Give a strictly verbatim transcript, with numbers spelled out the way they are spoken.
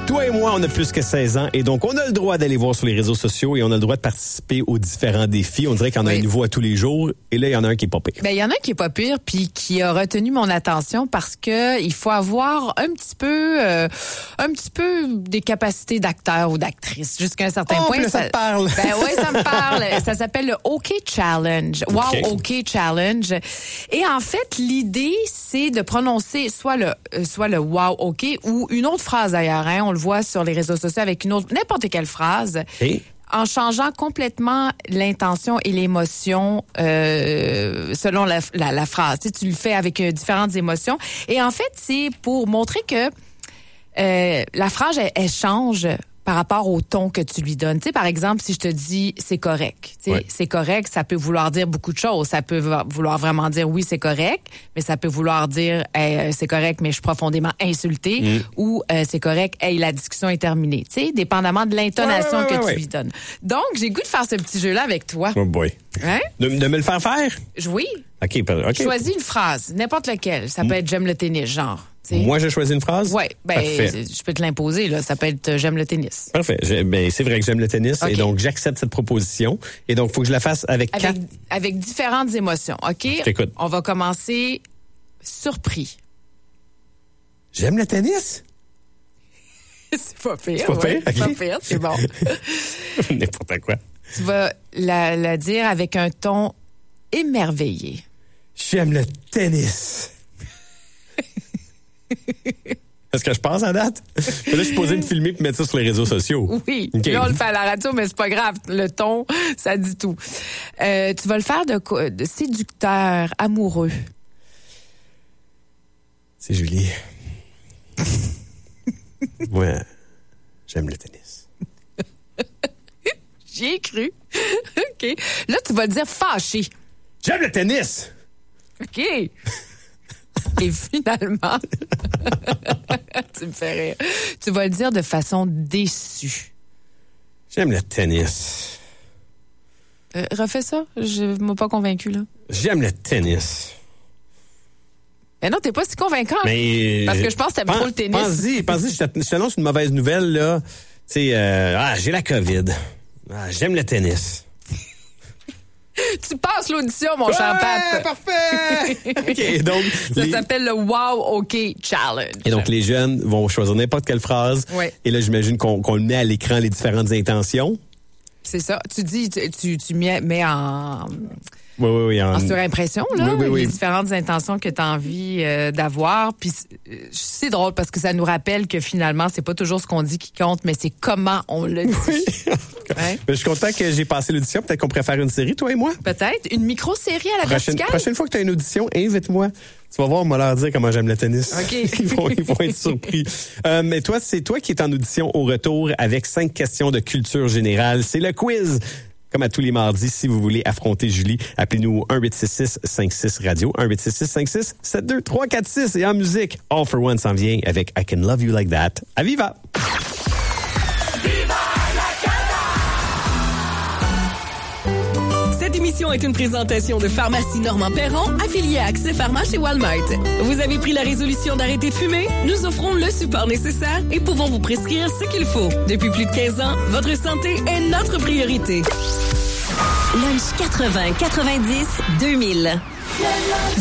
toi et moi, on a plus que seize ans et donc on a le droit d'aller voir sur les réseaux sociaux et on a le droit de participer aux différents défis. On dirait qu'il y en a oui. un nouveau à tous les jours et là, il y en a un qui est pas pire. Ben, il y en a un qui est pas pire puis qui a retenu mon attention parce que il faut avoir un petit peu euh, un petit peu des capacités d'acteur ou d'actrice jusqu'à un certain oh, point. Là, ça, ça te parle. Ben oui, ça me parle. Ça s'appelle le OK Challenge. Wow, okay. OK Challenge. Et en fait, l'idée, c'est de prononcer soit le euh, soit le Wow OK ou une autre phrase d'ailleurs. Hein, on le voit sur les réseaux sociaux avec une autre, n'importe quelle phrase. Et? En changeant complètement l'intention et l'émotion euh, selon la, la, la phrase. Tu sais, tu le fais avec euh, différentes émotions. Et en fait, c'est pour montrer que euh, la phrase, elle, elle change par rapport au ton que tu lui donnes. Tu sais, par exemple, si je te dis « c'est correct », tu sais, ouais. c'est correct, ça peut vouloir dire beaucoup de choses. Ça peut vouloir vraiment dire « oui, c'est correct », mais ça peut vouloir dire hey, « c'est correct, mais je suis profondément insulté mmh. » ou euh, « c'est correct, hey, la discussion est terminée ». Tu sais, dépendamment de l'intonation ouais, ouais, ouais, que ouais, tu ouais. lui donnes. Donc, j'ai goût de faire ce petit jeu-là avec toi. Oh boy. Hein? De, de me le faire faire? Oui. OK. okay. Choisis une phrase, n'importe laquelle. Ça peut être « j'aime le tennis », genre. T'sais. Moi, j'ai choisi une phrase? Oui, ben, je peux te l'imposer, là. Ça peut être « j'aime le tennis ». Parfait. Je, ben, c'est vrai que j'aime le tennis okay. et donc j'accepte cette proposition. Et donc, il faut que je la fasse avec, avec quatre... Avec différentes émotions, OK? Je t'écoute. On va commencer surpris. J'aime le tennis? C'est pas pire. C'est pas ouais. pire? Okay. C'est pas pire, c'est bon. N'importe quoi. Tu vas la, la dire avec un ton émerveillé. J'aime le tennis. Est-ce que je passe à date? Là, je suis posé me filmer et mettre ça sur les réseaux sociaux. Oui. Okay. Là, on le fait à la radio, mais c'est pas grave. Le ton, ça dit tout. Euh, tu vas le faire de, de séducteur, amoureux. C'est Julie. Ouais. J'aime le tennis. J'y ai cru. OK. Là, tu vas le dire fâché. J'aime le tennis! OK. Et finalement, tu me fais rire. Tu vas le dire de façon déçue. J'aime le tennis. Euh, refais ça. Je ne m'ai pas convaincu, là. J'aime le tennis. Mais non, t'es pas si convaincant. Mais parce que je pense que t'aimes pen, trop le tennis. Pense-y, pense-y, je t'annonce une mauvaise nouvelle, là. Tu sais, euh, ah, j'ai la COVID. Ah, j'aime le tennis. Tu passes l'audition, mon ouais, cher Pat. Parfait! OK, donc... Ça les... s'appelle le Wow OK Challenge. Et donc, les jeunes vont choisir n'importe quelle phrase. Ouais. Et là, j'imagine qu'on, qu'on le met à l'écran, les différentes intentions. C'est ça. Tu dis, tu, tu, tu mets, mets en... Oui, oui, oui. En, en surimpression, là, oui, oui, oui. les différentes intentions que tu as envie euh, d'avoir. Puis c'est drôle parce que ça nous rappelle que finalement, c'est pas toujours ce qu'on dit qui compte, mais c'est comment on le dit. Oui. Hein? Je suis content que j'ai passé l'audition. Peut-être qu'on pourrait faire une série, toi et moi. Peut-être. Une micro-série à la prochaine, verticale. Prochaine fois que tu as une audition, invite-moi. Tu vas voir, on va leur dire comment j'aime le tennis. OK. ils, vont, ils vont être surpris. Euh, mais toi, c'est toi qui es en audition au retour avec cinq questions de culture générale. C'est le quiz. Comme à tous les mardis, si vous voulez affronter Julie, appelez-nous au un huit six six cinq six radio, un huit six six cinq six sept deux trois quatre six. Et en musique, All for One s'en vient avec I Can Love You Like That. À Viva! Cette émission est une présentation de Pharmacie Normand Perron, affiliée à Accès Pharma chez Walmart. Vous avez pris la résolution d'arrêter de fumer? Nous offrons le support nécessaire et pouvons vous prescrire ce qu'il faut. Depuis plus de quinze ans, votre santé est notre priorité. Lunch quatre-vingts quatre-vingt-dix deux mille.